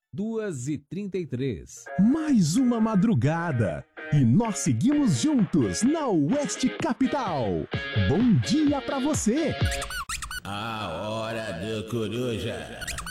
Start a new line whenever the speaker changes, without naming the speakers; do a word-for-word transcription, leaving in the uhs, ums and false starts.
duas e trinta e três.
Mais uma madrugada e nós seguimos juntos na Oeste Capital. Bom dia pra você.
A hora do coruja.